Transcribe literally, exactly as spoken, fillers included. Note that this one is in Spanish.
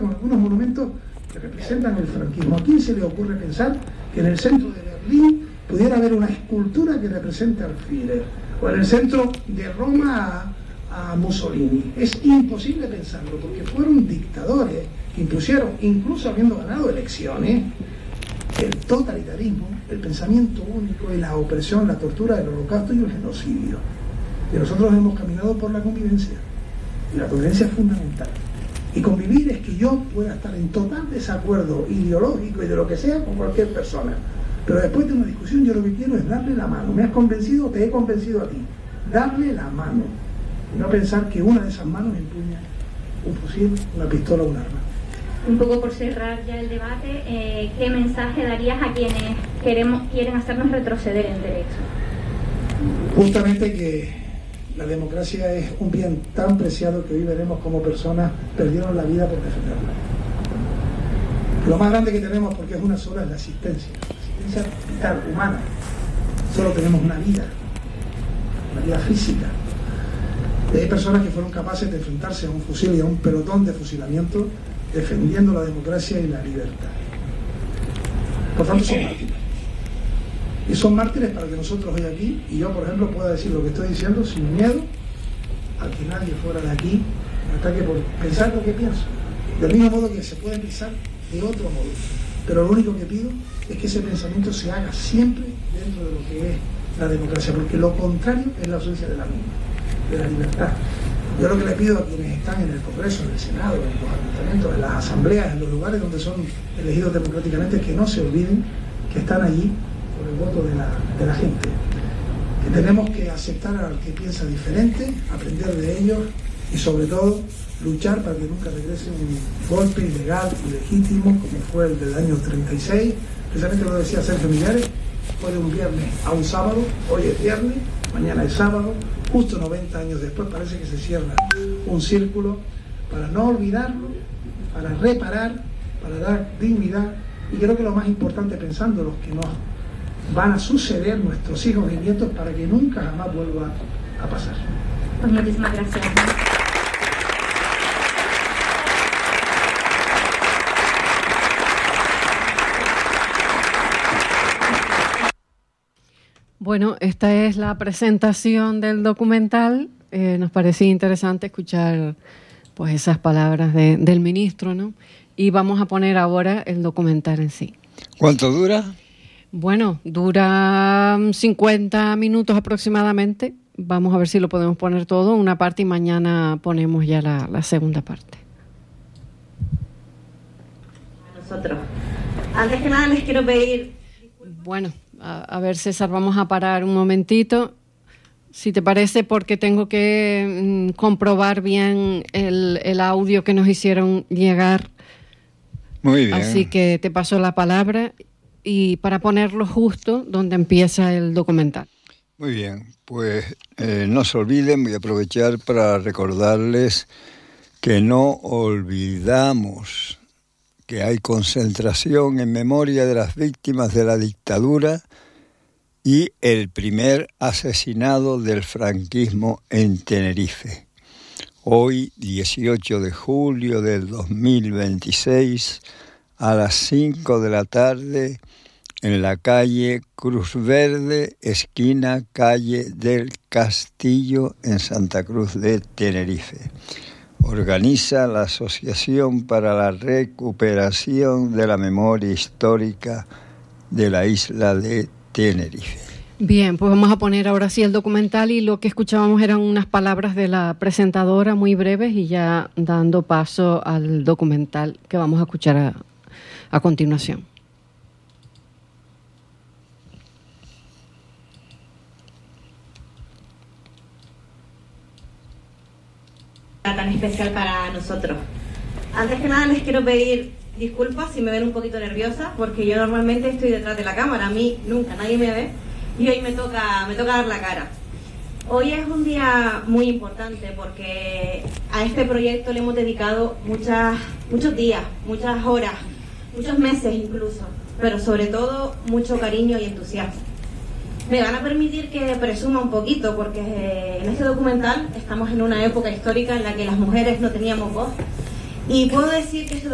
con algunos monumentos que representan el franquismo. ¿A quién se le ocurre pensar que en el centro de Berlín pudiera haber una escultura que represente al Führer? O en el centro de Roma a, a Mussolini. Es imposible pensarlo, porque fueron dictadores que impusieron, incluso habiendo ganado elecciones, el totalitarismo, el pensamiento único y la opresión, la tortura, el holocausto y el genocidio. Y nosotros hemos caminado por la convivencia. Y la convivencia es fundamental. Y convivir es que yo pueda estar en total desacuerdo ideológico y de lo que sea con cualquier persona. Pero después de una discusión yo lo que quiero es darle la mano. ¿Me has convencido o te he convencido a ti? Darle la mano. Y no pensar que una de esas manos empuña un fusil, una pistola o un arma. Un poco por cerrar ya el debate, eh, ¿qué mensaje darías a quienes queremos, quieren hacernos retroceder en derecho? Justamente que la democracia es un bien tan preciado que hoy veremos cómo personas perdieron la vida por defenderla. Lo más grande que tenemos, porque es una sola, es la existencia. La existencia vital, humana. Solo tenemos una vida, una vida física. Y hay personas que fueron capaces de enfrentarse a un fusil y a un pelotón de fusilamiento defendiendo la democracia y la libertad. Por tanto, son mártires. Y son mártires para que nosotros hoy aquí, y yo por ejemplo pueda decir lo que estoy diciendo sin miedo a que nadie fuera de aquí me ataque por pensar lo que pienso. Del mismo modo que se puede pensar de otro modo. Pero lo único que pido es que ese pensamiento se haga siempre dentro de lo que es la democracia, porque lo contrario es la ausencia de la misma, de la libertad. Yo lo que le pido a quienes están en el Congreso, en el Senado, en los ayuntamientos, en las asambleas, en los lugares donde son elegidos democráticamente, que no se olviden que están allí por el voto de la, de la gente. Que tenemos que aceptar al que piensa diferente, aprender de ellos y sobre todo luchar para que nunca regrese un golpe ilegal, ilegítimo, como fue el del año treinta y seis. Precisamente lo decía Sergio Millares, fue de un viernes a un sábado, hoy es viernes, mañana es sábado, justo noventa años después parece que se cierra un círculo para no olvidarlo, para reparar, para dar dignidad, y creo que lo más importante, pensando los que nos van a suceder, nuestros hijos y nietos, para que nunca jamás vuelva a pasar. Pues muchísimas gracias. Bueno, esta es la presentación del documental. Eh, nos parecía interesante escuchar pues esas palabras de, del ministro, ¿no? Y vamos a poner ahora el documental en sí. ¿Cuánto dura? Bueno, dura cincuenta minutos aproximadamente. Vamos a ver si lo podemos poner todo, una parte, y mañana ponemos ya la, la segunda parte. Nosotros. Antes que nada les quiero pedir... Bueno, a, a ver, César, vamos a parar un momentito, si te parece, porque tengo que mm, comprobar bien el, el audio que nos hicieron llegar. Muy bien. Así que te paso la palabra y para ponerlo justo donde empieza el documental. Muy bien, pues eh, no se olviden, voy a aprovechar para recordarles que no olvidamos que hay concentración en memoria de las víctimas de la dictadura y el primer asesinado del franquismo en Tenerife. Hoy, dieciocho de julio del dos mil veintiséis, a las cinco de la tarde, en la calle Cruz Verde, esquina calle del Castillo, en Santa Cruz de Tenerife. Organiza la Asociación para la Recuperación de la Memoria Histórica de la isla de Tenerife. Bien, pues vamos a poner ahora sí el documental, y lo que escuchábamos eran unas palabras de la presentadora muy breves, y ya dando paso al documental que vamos a escuchar a, a continuación. Tan especial para nosotros. Antes que nada les quiero pedir disculpas si me ven un poquito nerviosa, porque yo normalmente estoy detrás de la cámara, a mí nunca nadie me ve y hoy me toca, me toca dar la cara. Hoy es un día muy importante porque a este proyecto le hemos dedicado muchas, muchos días, muchas horas, muchos meses incluso, pero sobre todo mucho cariño y entusiasmo. Me van a permitir que presuma un poquito, porque en este documental estamos en una época histórica en la que las mujeres no teníamos voz, y puedo decir que este